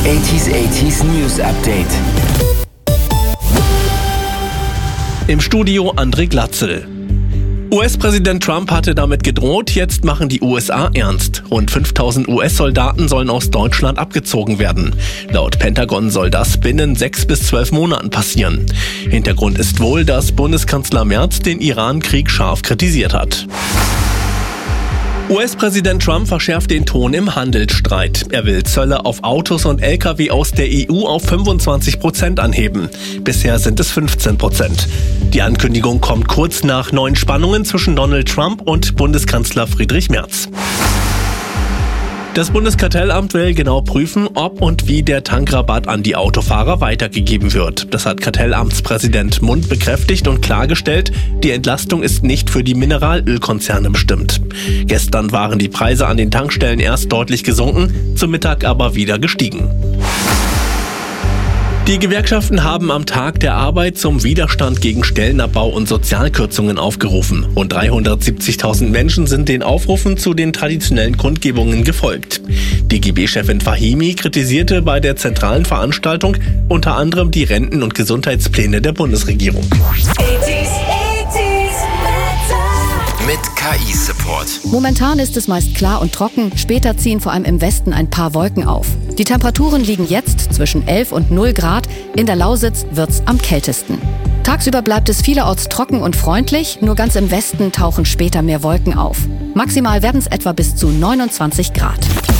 80s News Update. Im Studio André Glatzel. US-Präsident Trump hatte damit gedroht, jetzt machen die USA ernst. Rund 5000 US-Soldaten sollen aus Deutschland abgezogen werden. Laut Pentagon soll das binnen 6 bis 12 Monaten passieren. Hintergrund ist wohl, dass Bundeskanzler Merz den Iran-Krieg scharf kritisiert hat. US-Präsident Trump verschärft den Ton im Handelsstreit. Er will Zölle auf Autos und Lkw aus der EU auf 25% anheben. Bisher sind es 15%. Die Ankündigung kommt kurz nach neuen Spannungen zwischen Donald Trump und Bundeskanzler Friedrich Merz. Das Bundeskartellamt will genau prüfen, ob und wie der Tankrabatt an die Autofahrer weitergegeben wird. Das hat Kartellamtspräsident Mund bekräftigt und klargestellt, die Entlastung ist nicht für die Mineralölkonzerne bestimmt. Gestern waren die Preise an den Tankstellen erst deutlich gesunken, zum Mittag aber wieder gestiegen. Die Gewerkschaften haben am Tag der Arbeit zum Widerstand gegen Stellenabbau und Sozialkürzungen aufgerufen. Rund 370.000 Menschen sind den Aufrufen zu den traditionellen Kundgebungen gefolgt. DGB-Chefin Fahimi kritisierte bei der zentralen Veranstaltung unter anderem die Renten- und Gesundheitspläne der Bundesregierung. Mit KI-Support. Momentan ist es meist klar und trocken, später ziehen vor allem im Westen ein paar Wolken auf. Die Temperaturen liegen jetzt zwischen 11 und 0 Grad, in der Lausitz wird's am kältesten. Tagsüber bleibt es vielerorts trocken und freundlich, nur ganz im Westen tauchen später mehr Wolken auf. Maximal werden es etwa bis zu 29 Grad.